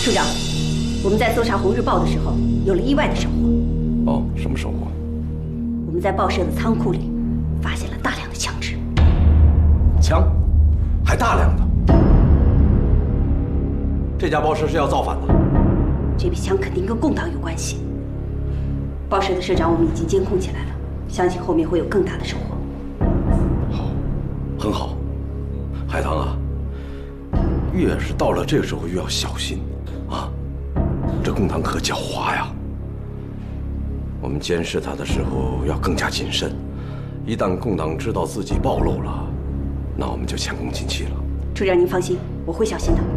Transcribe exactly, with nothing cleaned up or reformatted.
处长，我们在搜查《红日报》的时候，有了意外的收获。 哦，什么收获？ 我们在报社的仓库里发现了大量的枪支。 枪，还大量的。这家报社是要造反的。 这批枪肯定跟共党有关系。报社的社长我们已经监控起来了，相信后面会有更大的收获。 好，很好。海棠啊，越是到了这个时候越要小心啊！这共党可狡猾呀。我们监视他的时候要更加谨慎，一旦共党知道自己暴露了，那我们就前功尽弃了。 处长您放心，我会小心的。